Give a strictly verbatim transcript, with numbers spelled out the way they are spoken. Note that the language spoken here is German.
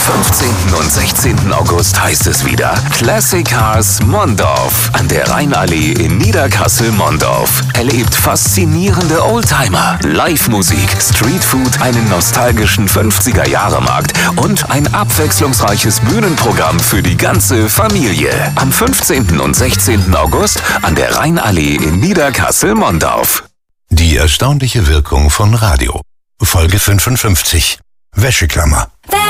fünfzehnten und sechzehnten August heißt es wieder Classic Cars Mondorf an der Rheinallee in Niederkassel-Mondorf. Erlebt faszinierende Oldtimer, Live-Musik, Streetfood, einen nostalgischen fünfziger-Jahre-Markt und ein abwechslungsreiches Bühnenprogramm für die ganze Familie. Am fünfzehnten und sechzehnten August an der Rheinallee in Niederkassel-Mondorf. Die erstaunliche Wirkung von Radio. Folge fünfundfünfzig. Wäscheklammer.